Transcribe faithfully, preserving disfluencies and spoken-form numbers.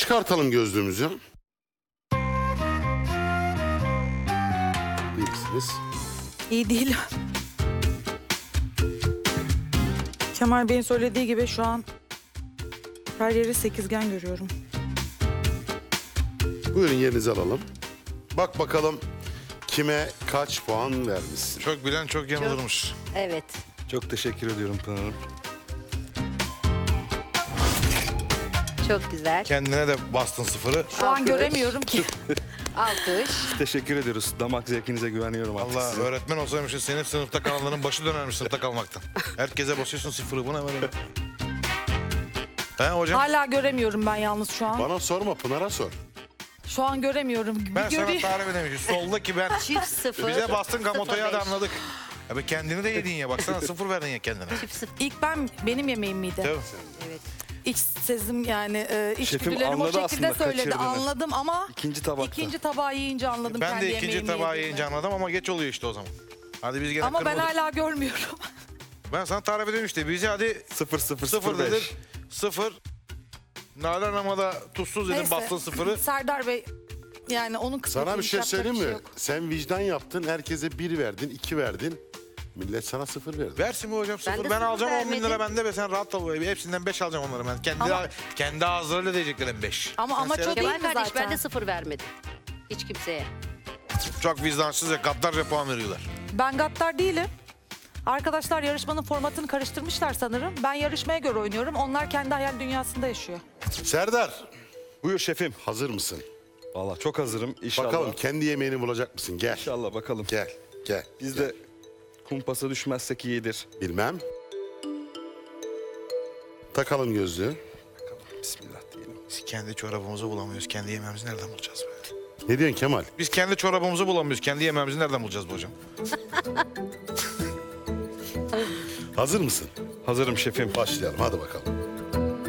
Çıkartalım gözlüğümüzü. İyi misiniz? İyi değil. Kemal Bey'in söylediği gibi şu an her yeri sekizgen görüyorum. Buyurun yerinizi alalım. Bak bakalım kime kaç puan vermişsin. Çok bilen çok yanılırmış. Evet. Çok teşekkür ediyorum Pınar'ım. Çok güzel. Kendine de bastın sıfırı. Şu an Alkış. göremiyorum ki. Alkış. Teşekkür ediyoruz. Damak zevkinize güveniyorum artık Allah size. öğretmen olsaymışsın senin sınıfta kalanların başı dönermiş sınıfta kalmaktan. Herkese basıyorsun sıfırı, bu ne böyle? He hocam? Hala göremiyorum ben yalnız şu an. Bana sorma, Pınar'a sor. Şu an göremiyorum. Bir Ben sana göreyim. tarif edemişim. Soldaki ben. Çift sıfır. Bize bastın sıfır kamotoyu, hadi beş. anladık. Abi kendini de yedin ya, baksana sıfır verdin ya kendine. Çift sıfır. İlk ben, benim yemeğim miydi? Tabii. Evet. İç sezim yani e, içgüdülerim o anladı şekilde aslında söyledi. kaçırdığını. Anladım ama İkinci tabakta. ikinci tabağı yiyince anladım Ben kendi de ikinci yemeğimi tabağı yediğimi. yiyince anladım ama geç oluyor işte o zaman. Hadi biz gene Ama ben kırmadık. hala görmüyorum. Ben sana tarif edeyim işte. Bizi hadi sıfır sıfır sıfır sıfır dedik. beş. Sıfır. Nalan ama da tuzsuz dedim, bastın sıfırı. Serdar Bey yani onun kısmetini Sana bir şey yapacak söyleyeyim mi? yok. Sen vicdan yaptın, herkese bir verdin, iki verdin. Millet sana sıfır verdi. Versin mi hocam sıfır? Ben Ben, de sıfır alacağım on bin vermedim. lira bende ve sen rahat ol. Hepsinden beş alacağım onları ben. Kendi, Ama- kendi ağızlarıyla diyeceklerim beş. Ama Sen amaç o seyret- değil Kemal mi kardeş zaten? ben de sıfır vermedim. Hiç kimseye. Çok vicdansız ve gaddarca puan veriyorlar. Ben gaddar değilim. Arkadaşlar yarışmanın formatını karıştırmışlar sanırım. Ben yarışmaya göre oynuyorum. Onlar kendi hayal dünyasında yaşıyor. Serdar, Buyur şefim. hazır mısın? Vallahi çok hazırım. İnşallah. Bakalım kendi yemeğini bulacak mısın? Gel, İnşallah bakalım. gel, gel. Biz gel. de kumpasa düşmezsek iyidir. Bilmem. Takalım gözlüğü. Bismillah diyelim. Biz kendi çorabımızı bulamıyoruz. Kendi yemeğimizi nereden bulacağız be? Ne diyorsun Kemal? Biz kendi çorabımızı bulamıyoruz. Kendi yemeğimizi nereden bulacağız bu hocam? Hazır mısın? Hazırım şefim. Başlayalım, hadi bakalım.